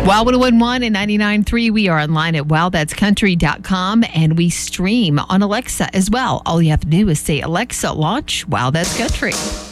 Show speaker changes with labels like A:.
A: Wow 101.1 and 99.3. We are online at wowthat'scountry.com and we stream on Alexa as well. All you have to do is say, Alexa, launch Wow That's Country.